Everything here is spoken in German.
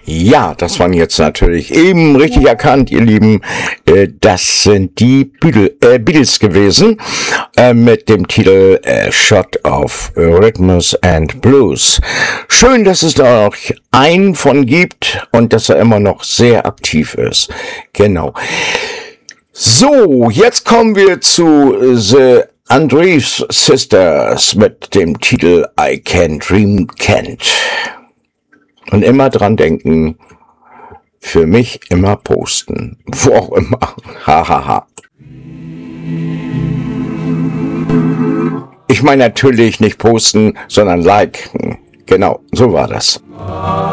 Ja, das waren jetzt natürlich eben richtig erkannt, ihr Lieben. Das sind die Beatles gewesen mit dem Titel Shot of Rhythms and Blues. Schön, dass es da auch einen von gibt und dass er immer noch sehr aktiv ist. Genau. So, jetzt kommen wir zu The Andrews Sisters mit dem Titel I Can Dream Can't. Und immer dran denken, für mich immer posten. Wo auch immer. Hahaha. Ich meine natürlich nicht posten, sondern liken. Genau, so war das.